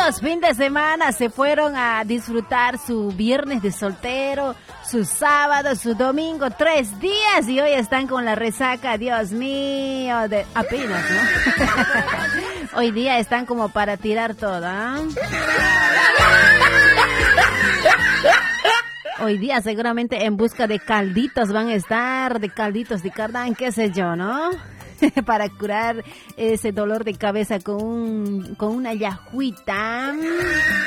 Algunos fin de semana se fueron a disfrutar su viernes de soltero, su sábado, su domingo, 3 días y hoy están con la resaca, Dios mío, de apenas, ¿no? Hoy día están como para tirar todo, ¿eh? Hoy día seguramente en busca de calditos van a estar, de calditos de cardán, qué sé yo, ¿no? Para curar ese dolor de cabeza con una yajuita.